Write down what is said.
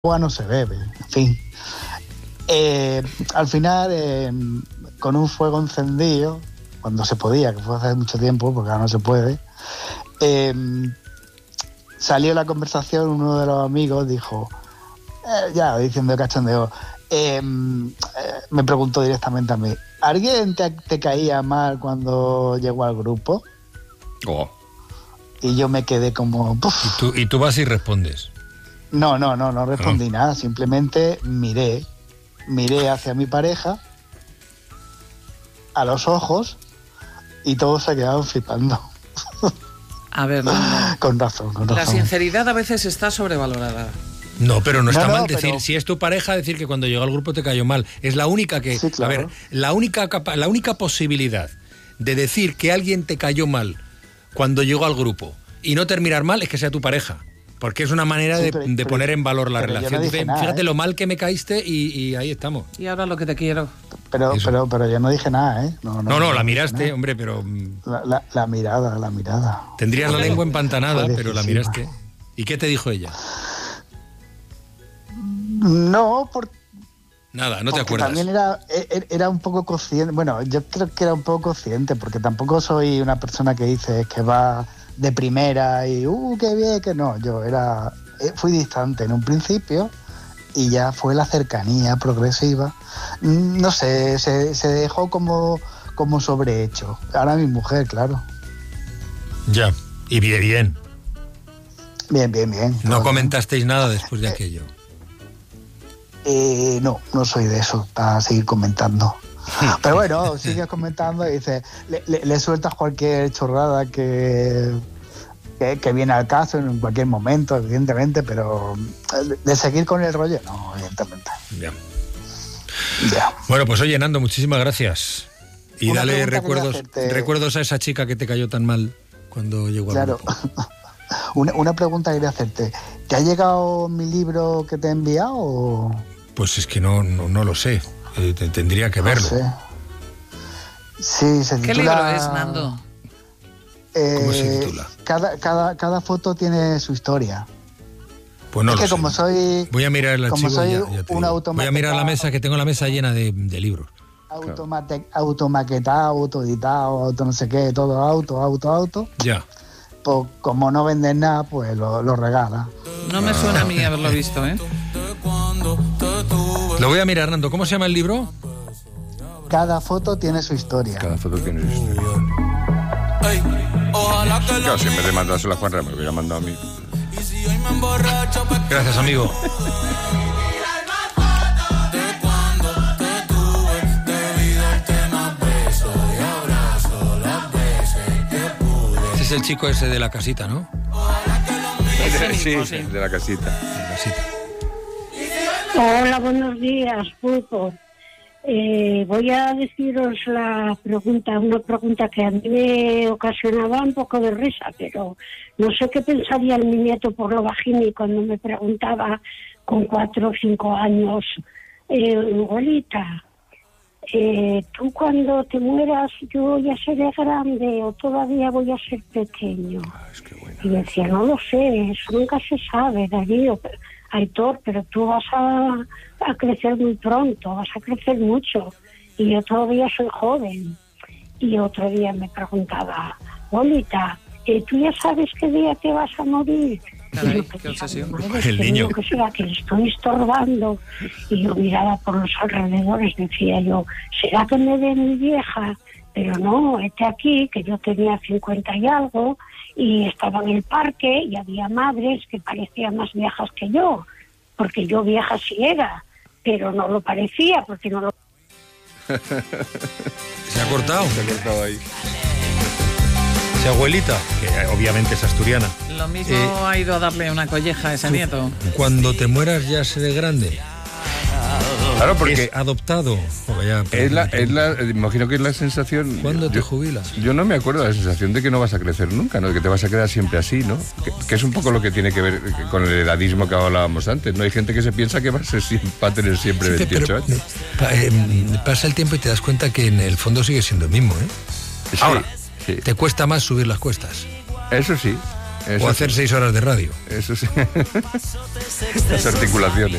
agua no se bebe, en fin. Al final, con un fuego encendido, cuando se podía, que fue hace mucho tiempo, porque ahora no se puede, salió la conversación, uno de los amigos dijo, ya diciendo cachondeo, me preguntó directamente a mí, ¿alguien te caía mal cuando llegó al grupo? Oh. Y yo me quedé como... ¿Y tú vas y respondes? No respondí nada, simplemente miré hacia mi pareja, a los ojos, y todos se quedaron flipando. A ver, no. Con razón. La sinceridad a veces está sobrevalorada. No, pero no está mal decir, si es tu pareja, decir que cuando llegó al grupo te cayó mal. Es la única que... Sí, claro. A ver, la única posibilidad de decir que alguien te cayó mal cuando llegó al grupo y no terminar mal es que sea tu pareja. Porque es una manera de poner en valor la relación. No dije nada, fíjate lo mal que me caíste y ahí estamos. Y ahora lo que te quiero. Pero yo no dije nada, ¿eh? No, la miraste, nada. Hombre, pero... La mirada. Tendrías la lengua empantanada, pero la miraste. ¿Y qué te dijo ella? No, porque... Nada, no te acuerdas. También era un poco consciente. Bueno, yo creo que era un poco consciente, porque tampoco soy una persona que dice que va de primera y qué bien, que no. Yo fui distante en un principio y ya fue la cercanía progresiva. No sé, se dejó como sobrehecho. Ahora mi mujer, claro. Ya, y bien. Bien. ¿No comentasteis nada después de aquello? No soy de eso, para seguir comentando. Pero bueno, sigues comentando y dices, le sueltas cualquier chorrada que viene al caso en cualquier momento, evidentemente, pero de seguir con el rollo, no, evidentemente. Ya. Bueno, pues oye, Nando, muchísimas gracias. Y Una dale pregunta recuerdos a esa chica que te cayó tan mal cuando llegó al grupo. Una pregunta quería hacerte. ¿Te ha llegado mi libro que te he enviado o...? Pues es que no lo sé. Tendría que verlo. No sé. Sí, se titula... ¿Qué libro es, Nando? ¿Cómo se titula? Cada foto tiene su historia. Pues no es lo que sé. Como soy... Voy a mirar el archivo soy ya te digo. Voy a mirar la mesa, que tengo la mesa llena de libros. Automaquetado, autoeditado, no sé qué, todo auto. Ya. Pues como no venden nada, pues lo regala. No me suena a mí haberlo visto, ¿eh? Lo voy a mirar, Nando. ¿Cómo se llama el libro? Cada foto tiene su historia. Cada foto tiene su historia. Claro, si en vez de mandárselo a Juan Ramón, me hubiera mandado a mí. Gracias, amigo. Ese es el chico ese de la casita, ¿no? Sí, de la casita. Hola, buenos días, Pulpo. Voy a deciros una pregunta que a mí me ocasionaba un poco de risa, pero no sé qué pensaría mi nieto por lo bajini cuando me preguntaba con 4 o 5 años, abuelita, tú cuando te mueras, yo ya seré grande o todavía voy a ser pequeño. Y decía, no lo sé, eso nunca se sabe, Darío, Aitor, pero tú vas a crecer muy pronto, vas a crecer mucho, y yo todavía soy joven. Y otro día me preguntaba, abuelita, ¿tú ya sabes qué día te vas a morir? Caray, y yo qué obsesión. El niño. Que será que le estoy estorbando. Y yo miraba por los alrededores, decía yo, ¿será que me ve mi vieja? Pero no, este aquí, que yo tenía 50 y algo, y estaba en el parque y había madres que parecían más viejas que yo, porque yo vieja sí era, pero no lo parecía, porque no lo... Se ha cortado Ahí. Esa abuelita, que obviamente es asturiana. Lo mismo ha ido a darle una colleja a ese nieto. Cuando te mueras ya seré grande. Claro, porque es adoptado. Imagino que es la sensación... ¿Cuándo te jubilas? Yo no me acuerdo de la sensación de que no vas a crecer nunca, ¿no? De que te vas a quedar siempre así, ¿no? Que es un poco lo que tiene que ver con el edadismo que hablábamos antes, ¿no? Hay gente que se piensa que va a tener siempre 28 años. Pasa el tiempo y te das cuenta que en el fondo sigue siendo el mismo, ¿eh? Sí, Ahora, sí. te cuesta más subir las cuestas. Eso sí. O hacer 6 horas de radio. Eso sí. Las articulaciones.